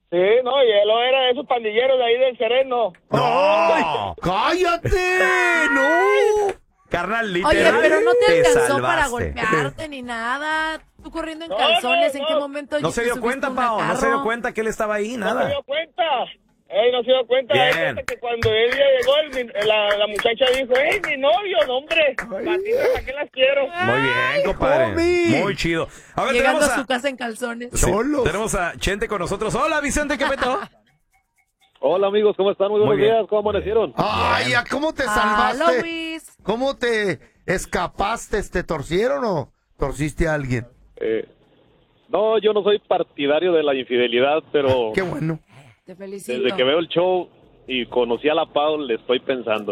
Sí, no, y él era de esos pandilleros de ahí del Sereno. ¡Ay! No. ¡Cállate! ¡No! Carnal, Oye, literal. pero no te alcanzó salvaste. para golpearte ni nada. Tú corriendo en calzones, ¿en qué momento No se te dio subiste cuenta, a un Pao. No se dio carro? cuenta que él estaba ahí, No se nada. dio cuenta. Él no se dio cuenta. Bien. Hay gente que cuando él ya llegó, la muchacha dijo, mi novio, no, hombre. Patitas, ¿para qué las quiero? Muy bien, compadre. homie. Muy chido. A ver, Llegando tenemos a su casa en calzones. Sí, Solos. tenemos a Chente con nosotros. Hola, Vicente, ¿qué petó? Hola amigos, ¿cómo están? Muy buenos Muy bien. días, ¿cómo amanecieron? ¡Ay, ya cómo te Aló, salvaste! Luis. ¿Cómo te escapaste? ¿Te torcieron o torciste a alguien? No, yo no soy partidario de la infidelidad, pero Qué bueno. Te felicito. desde que veo el show y conocí a la Pau, le estoy pensando.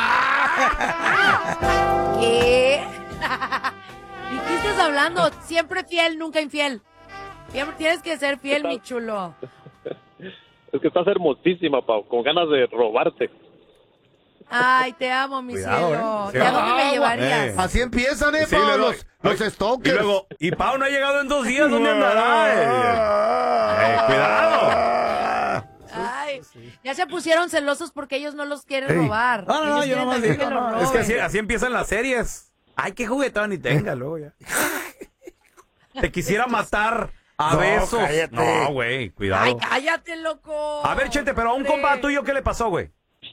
¿Qué? ¿Y qué estás hablando? Siempre fiel, nunca infiel. Siempre tienes que ser fiel, mi chulo. Es que estás hermosísima, Pau, con ganas de robarte. Ay, te amo, mi Cuidado, cielo. ¿eh? ¿Y a dónde me llevarías? Así empiezan, Sí, Pao, luego- los stalkers. Y luego, y Pau no ha llegado en 2 días, ¿dónde andará? Cuidado. Ay, ya se pusieron celosos porque ellos no los quieren Ey. robar. No, Ellos yo quieren nomás también digo, que los no, es que roben. así empiezan las series. Ay, qué juguetón y tenga, luego ya. Te quisiera matar a No, besos. cállate. No, güey, cuidado. Ay, cállate, loco. A ver, Chente, pero a un Hombre. compa tuyo, ¿qué le pasó, güey?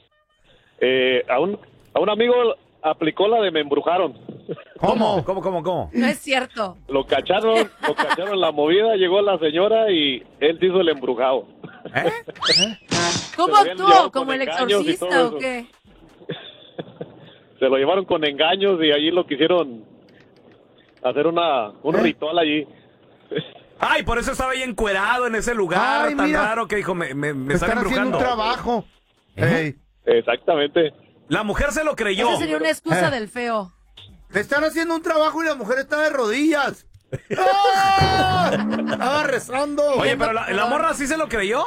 A un amigo aplicó la de me embrujaron. ¿Cómo? ¿Cómo? No es cierto. Lo cacharon en la movida, llegó la señora y él se hizo el embrujado. ¿Eh? ¿Cómo Se lo habían actuó? llevado ¿Como con el engaños y exorcista todo o eso. qué? Se lo llevaron con engaños y allí lo quisieron hacer un ritual allí. Ay, por eso estaba ahí encuerado en ese lugar Ay, tan mira. raro que dijo, me Me están están haciendo embrujando. un trabajo. Ey, Exactamente. La mujer se lo creyó. Esa sería una excusa del feo. me están haciendo un trabajo y la mujer está de rodillas. ¡Ah! Estaba rezando. Oye, pero la morra sí se lo creyó.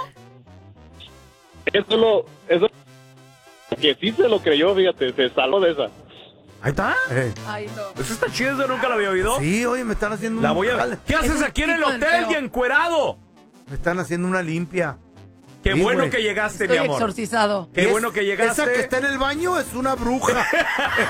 Eso que sí se lo creyó, fíjate, se salvó de esa. Ahí está. Ey. Ay, no. Eso está chido, eso nunca lo había oído. Sí, oye, me están haciendo La un voy a jale. ¿Qué haces un aquí en el tipo de hotel feo. y encuerado? Me están haciendo una limpia. Qué Sí, bueno güey. que llegaste, Estoy mi amor. exorcizado. Qué Y bueno que llegaste. Esa que está en el baño es una bruja.